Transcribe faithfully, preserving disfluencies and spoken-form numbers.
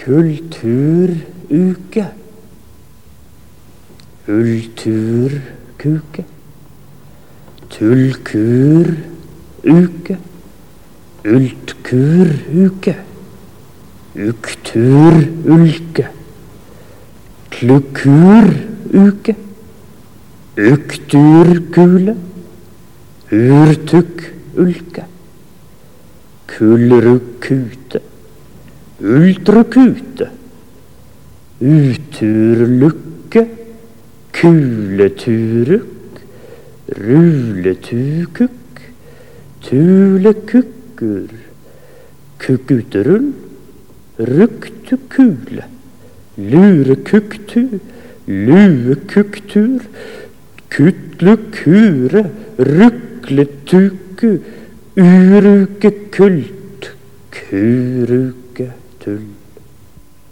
kulturuke, ulturkuke, tullkuruke, ultkuruke, ukturulke, klukkuruke, ukturkule, urtukulke, kullrukute, ultrukute, uturlukke, kuleturuk, ruletukuk, tulekukkur, kukuterull, ruktukule, lurekuktu, luekuktur, kutlukure, rukletuku, urukekult, kuruketull.